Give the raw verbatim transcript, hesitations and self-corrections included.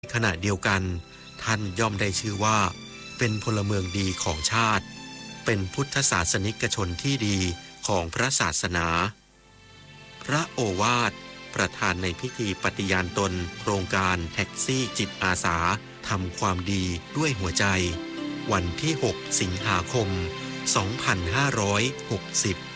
ขณะเดียวกันท่านย่อมได้ชื่อว่าเป็นพลเมืองดีของชาติเป็นพุทธศาสนิกชนที่ดีของพระศาสนาพระโอวาทประธานในพิธีปฏิญาณตนโครงการแท็กซี่จิตอาสาทำความดีด้วยหัวใจวันที่หกสิงหาคมสองพันห้าร้อยหกสิบ